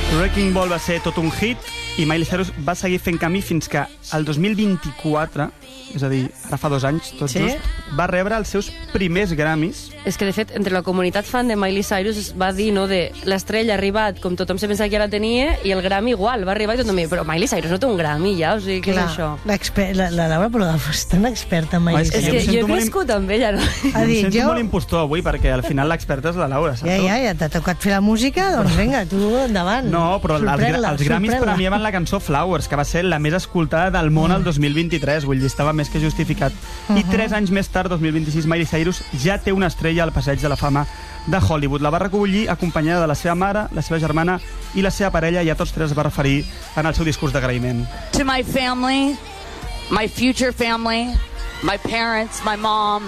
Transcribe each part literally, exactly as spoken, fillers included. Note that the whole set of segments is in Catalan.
Wrecking Ball va ser tot un hit i Miley Cyrus va seguir fent camí fins que el dos mil vint-i-quatre, és a dir, ara fa dos anys, tot Sí? just, va rebre els seus primers Grammys. És que, de fet, entre la comunitat fan de Miley Cyrus es va dir, no, de l'estrella ha arribat com tothom se pensava que ja la tenia i el Grammy igual, va arribar i tothom deia, però Miley Cyrus no té un Grammy ja, o sigui, què Clar, és això? l'exper- La, la Laura Polagafo és tan experta en Home, Miley és que És jo que em jo he sento molt crescut amb ella, no? Ha Em dit, sento jo- molt impostor avui perquè al final l'experta és la Laura, saps? Ja, ja, ja t'ha tocat fer la música, doncs vinga, tu endavant. No, però els, Sorprèn-la, els Grammys sorprèn-la. premiaven la cançó Flowers, que va ser la més escoltada del món el dos mil vint-i-tres, vull dir, estava més que justificat. I tres anys més tard, dos mil vint-i-sis, Miley Cyrus ja té una estrella al Passeig de la Fama de Hollywood. La va recollir acompanyada de la seva mare, la seva germana i la seva parella, i a tots tres es va referir en el seu discurs d'agraïment. To my family, my future family, my parents, my mom,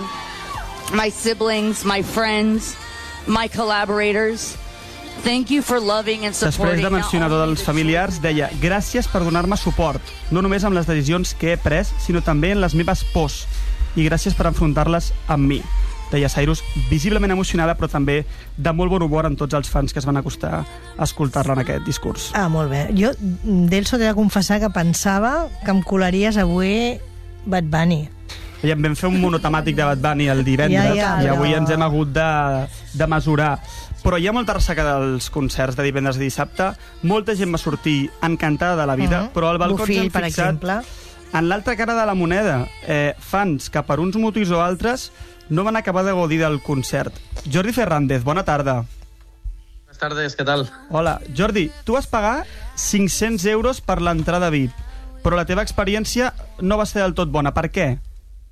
my siblings, my friends, my collaborators, thank you for loving and Després supporting. de mencionar tots els familiars, deia gràcies per donar-me suport, no només amb les decisions que he pres, sinó també en les meves pors, i gràcies per enfrontar-les amb mi. Deia Cyrus, visiblement emocionada, però també de molt bon humor amb tots els fans que es van acostar a escoltar-la en aquest discurs. Ah, molt bé. Jo, d'Elso, t'he de confessar que pensava que em colaries avui Bad Bunny. I em vam fer un monotemàtic de Bad Bunny el divendres, Ja, ja, i avui però- ens hem hagut de, de mesurar. Però hi ha molta ressaca dels concerts de divendres i dissabte. Molta gent va sortir encantada de la vida, Mhm. però al balcó ens Bofill, hem per fixat exemple. en l'altra cara de la moneda. Eh, fans que per uns motius o altres no van acabar de gaudir del concert. Jordi Fernández, bona tarda. Buenas tardes, ¿qué tal? Hola, Jordi, tu vas pagar cinc-cents euros per l'entrada V I P, però la teva experiència no va ser del tot bona. Per què?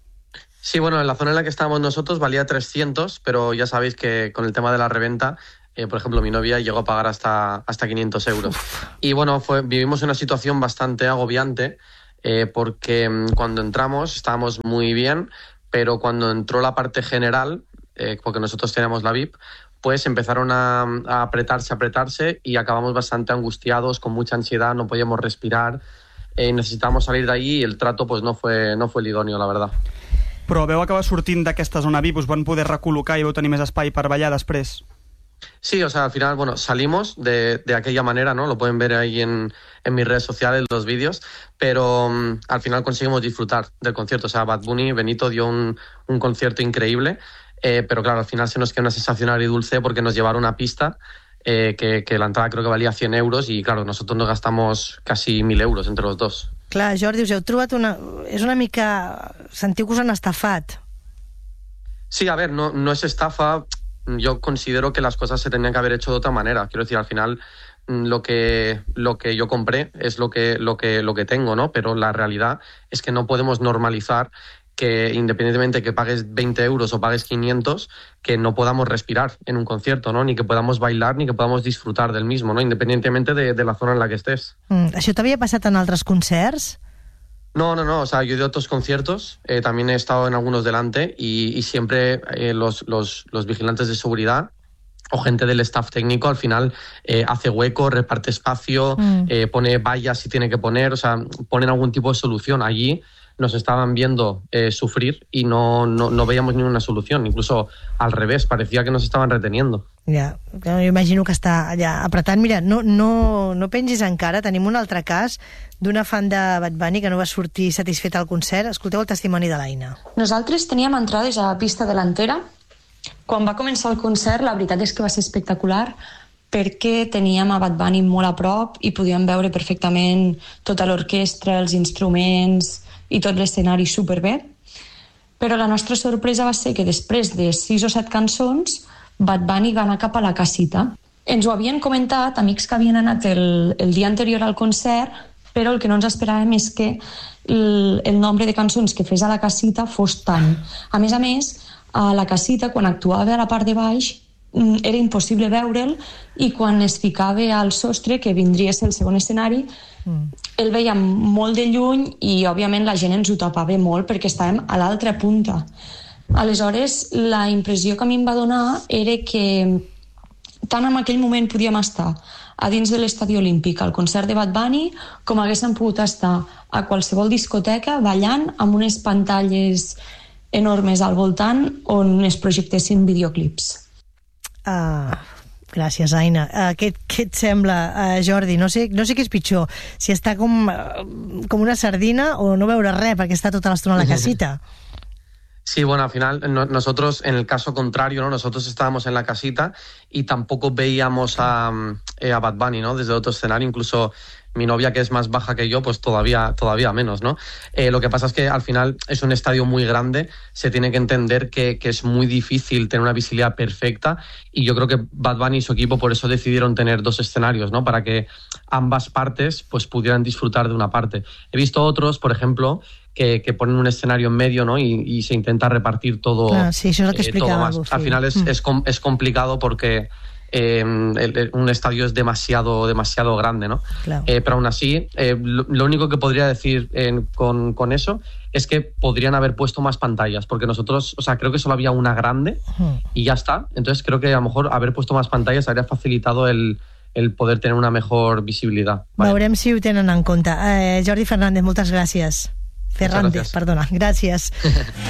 Sí, bueno, en la zona en la que estábamos nosotros valía trescientos, pero ya sabéis que con el tema de la reventa, eh, por ejemplo, mi novia llegó a pagar hasta, hasta quinientos euros. Y bueno, fue, vivimos una situación bastante agobiante, eh, porque mm, cuando entramos estábamos muy bien, pero cuando entró la parte general, eh, porque nosotros teníamos la V I P, pues empezaron a, a apretarse, apretarse, y acabamos bastante angustiados, con mucha ansiedad, no podíamos respirar, eh, necesitábamos salir de allí y el trato pues no fue, no fue el idóneo, la verdad. Però veu acabar sortint d'aquesta zona V I P, us van poder recol·locar i vau tenir més espai per ballar després? Sí, o sea, al final, bueno, salimos de, de aquella manera, ¿no? Lo pueden ver ahí en, en mis redes sociales, los vídeos, pero um, al final conseguimos disfrutar del concierto. O sea, Bad Bunny, Benito dio un, un concierto increíble, eh, pero claro, al final se nos quedó una sensación agridulce porque nos llevaron a pista, eh, que, que la entrada creo que valía cien euros, y claro, nosotros nos gastamos casi mil euros entre los dos. Clar, Jordi, us heu trobat una... És una mica... Sentiu que us han estafat. Sí, a ver, no, no es estafa. Yo considero que las cosas se tenían que haber hecho de otra manera. Quiero decir, al final mm, lo que, lo que yo compré es lo que, lo que, lo que tengo, ¿no? Pero la realidad es que no podemos normalizar que independientemente que pagues veinte euros o pagues quinientos, que no podamos respirar en un concierto, ¿no? Ni que podamos bailar, ni que podamos disfrutar del mismo, ¿no? Independientemente de, de la zona en la que estés. Mm, això t'havia passat en altres concerts? No, no, no, o sea, yo he ido a otros conciertos, eh, también he estado en algunos delante, y, y siempre eh, los, los, los vigilantes de seguridad o gente del staff técnico al final eh, hace hueco, reparte espacio, Mm. eh, pone vallas si tiene que poner, o sea, ponen algún tipo de solución. Allí nos estaban viendo eh, sufrir y no, no, no veíamos ninguna solución, incluso al revés, parecía que nos estaban reteniendo. Ja, jo imagino que està allà apretant. Mira, no, no, no pengis encara, tenim un altre cas d'una fan de Bad Bunny que no va sortir satisfeta al concert. Escolteu el testimoni de l'Aina. Nosaltres teníem entrades a la pista delantera. Quan va començar el concert, la veritat és que va ser espectacular, perquè teníem a Bad Bunny molt a prop i podíem veure perfectament tota l'orquestra, els instruments i tot l'escenari superbé. Però la nostra sorpresa va ser que després de sis o set cançons, Bad Bunny va anar cap a la casita. Ens ho havien comentat amics que havien anat el, el dia anterior al concert, però el que no ens esperàvem és que el, el nombre de cançons que fes a la casita fos tant. A més a més, a la casita, quan actuava a la part de baix, era impossible veure'l, i quan es ficava al sostre, que vindria a ser el segon escenari, mm. el veiem molt de lluny i, òbviament, la gent ens ho tapava molt perquè estàvem a l'altra punta. Aleshores, la impressió que a mi em va donar era que tant en aquell moment podíem estar a dins de l'estadi olímpic al concert de Bad Bunny com haguéssim pogut estar a qualsevol discoteca ballant amb unes pantalles enormes al voltant on es projectessin videoclips. Uh, Gràcies, Aina. Uh, què, què et sembla, uh, Jordi? No sé, no sé què és pitjor, si està com, uh, com una sardina o no veure res perquè està tota l'estona a la casita. Sí, bueno, al final no, nosotros, en el caso contrario, ¿no? Nosotros estábamos en la casita y tampoco veíamos a, eh, a Bad Bunny, ¿no? Desde otro escenario, incluso mi novia, que es más baja que yo, pues todavía, todavía menos, ¿no? Eh, lo que pasa es que al final es un estadio muy grande, se tiene que entender que, que es muy difícil tener una visibilidad perfecta y yo creo que Bad Bunny y su equipo por eso decidieron tener dos escenarios, ¿no? Para que ambas partes pues pudieran disfrutar de una parte. He visto otros, por ejemplo, que, que ponen un escenario en medio, ¿no? Y, y se intenta repartir todo, ah, sí, això és el que eh, todo más. Agustín. Al final es, mm. es, com, es complicado porque eh, el, el, un estadio es demasiado, demasiado grande, ¿no? Claro. Eh, pero aún así, eh, lo, lo único que podría decir eh, con, con eso es que podrían haber puesto más pantallas, porque nosotros, o sea, creo que solo había una grande mm. y ya está. Entonces creo que a lo mejor haber puesto más pantallas habría facilitado el el poder tener una mejor visibilitat. Vale. Veurem si ho tenen en compte. Eh, Jordi Fernández, moltes gràcies. Fernández, gràcies. perdona. Gràcies.